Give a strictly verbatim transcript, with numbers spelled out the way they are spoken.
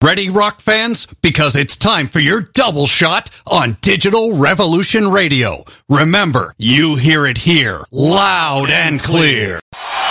Ready, rock fans? Because it's time for your double shot on Digital Revolution Radio. Remember, you hear it here, loud and clear.